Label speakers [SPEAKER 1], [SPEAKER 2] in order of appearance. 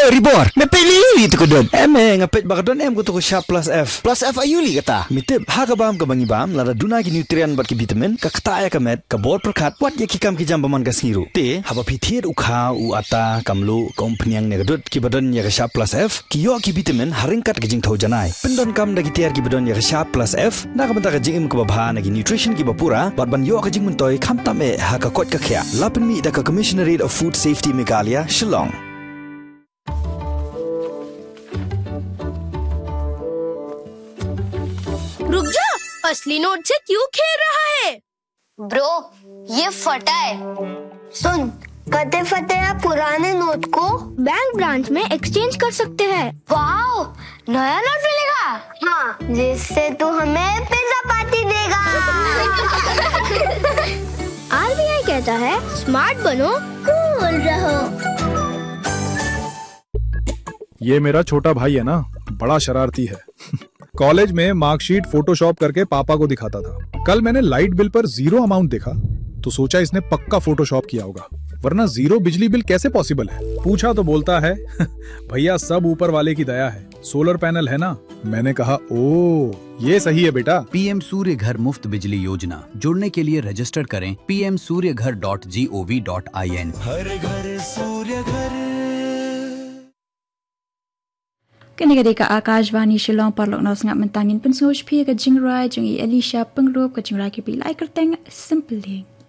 [SPEAKER 1] ribor. Mepeli itu kedon. Ngapet bakadon em kutu Sharp Plus F. Plus F ayuli kata. Mitip hakabam kabangibam lada duna ki nutrien bat ki vitamin ka kata ya kamet ka bor perkat wat ya kikam ki jam baman kasngiru. Te haba pithir ukha u ata kamlu kompanyang ne gadut ki badon ya Sharp Plus F ki yo ki vitamin haringkat ki jing thau janai. Pendon kam da ki tiar ki badon ya Sharp Plus F na ka banta ka jing im ka babha na ki nutrition ki bapura bat ban yo ka jing muntoy khamtam e ha ka kot ka khya. Lapin mi da ka Commissionerate of Food Safety Meghalaya Shillong.
[SPEAKER 2] रुक जा, असली note से क्यों खेल रहा है?
[SPEAKER 3] Bro, ये फटा है। सुन, कते फटे या पुराने नोट को
[SPEAKER 2] बैंक ब्रांच में एक्सचेंज कर सकते हैं।
[SPEAKER 3] वाओ, नया नोट मिलेगा? हाँ, जिससे तू हमें पिज्जा पार्टी देगा।
[SPEAKER 2] RBI कहता है स्मार्ट बनो, कूल रहो।
[SPEAKER 4] ये मेरा छोटा भाई है ना, बड़ा शरारती है। कॉलेज में मार्कशीट फोटोशॉप करके पापा को दिखाता था। कल मैंने लाइट बिल पर 0 अमाउंट देखा तो सोचा इसने पक्का फोटोशॉप किया होगा, वरना 0 बिजली बिल कैसे पॉसिबल है। पूछा तो बोलता है भैया सब ऊपर वाले की दया है, सोलर पैनल है ना। मैंने कहा ओ ये सही है बेटा।
[SPEAKER 5] पीएम सूर्य घर मुफ्त बिजली योजना, जुड़ने के लिए रजिस्टर करें pmsuryaghar.gov.in।
[SPEAKER 1] हर घर सूर्य घर।
[SPEAKER 6] Kini ka Akashvani Shillong parlok nos ngap mentangin pensoj phi ka jingrai jungi Elisha pengrop ka jingrai ki pi lai kerteng simply